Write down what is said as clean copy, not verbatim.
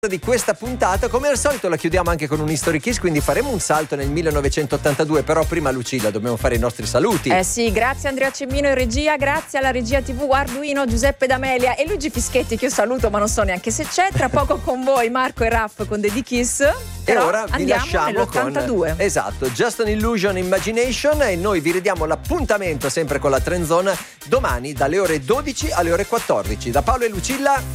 di questa puntata. Come al solito la chiudiamo anche con un History Kiss, quindi faremo un salto nel 1982, però prima Lucilla dobbiamo fare i nostri saluti. Sì, grazie Andrea Cemmino in regia, grazie alla regia TV Arduino, Giuseppe D'Amelia e Luigi Fischetti, che io saluto ma non so neanche se c'è. Tra poco con voi Marco e Raff con The Kiss. E ora vi lasciamo nell'82. con esatto, Just an Illusion Imagination, e noi vi ridiamo l'appuntamento sempre con la Trend Zone domani dalle ore 12 alle ore 14. Da Paolo e Lucilla